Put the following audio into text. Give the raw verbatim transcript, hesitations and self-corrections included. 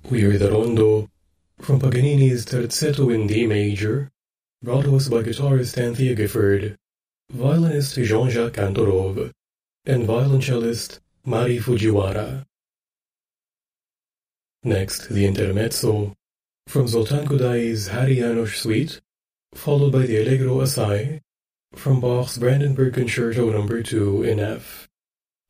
We hear the Rondo from Paganini's Terzetto in D major, brought to us by guitarist Anthea Gifford, violinist Jean-Jacques Kantorov, and violoncellist Mari Fujiwara. Next, the intermezzo from Zoltán Kodály's Háry János Suite, followed by the Allegro Assai from Bach's Brandenburg Concerto number two in F.